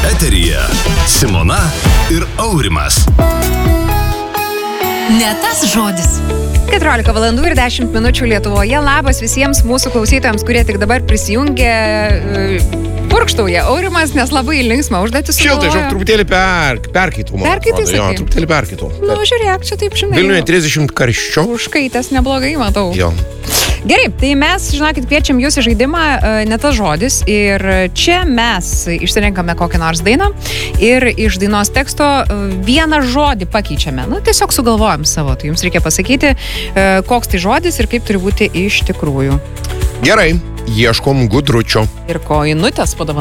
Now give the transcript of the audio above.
Eteryje Simona ir Aurimas. Ne tas žodis. 14 valandų ir 10 minučių Lietuvoje. Labas visiems mūsų klausytojams, kurie tik dabar prisijungė. Purkštauja Aurimas, nes labai linksma užduotis sugalvojo. Šiltai, žinok, truputėlį perkaitų. Perkaitai, sakai? Jo, truputėlį perkaitų. Nu, žiūrėk, čia taip, žinai. Vilniuje 30 karščio. Užkaitęs neblogai, matau. Jo. Gerai, tai mes, žinokit, kviečiam jūs į žaidimą Ne tas žodis. Ir čia mes išsirenkame kokią nors dainą ir iš dainos teksto vieną žodį pakeičiame. Nu, tiesiog sugalvojam savo. Tai jums reikia pasakyti, koks tai žodis ir kaip turi būti iš tikrųjų. Gerai, ieškom gudručio. Ir koinutės padovanoti.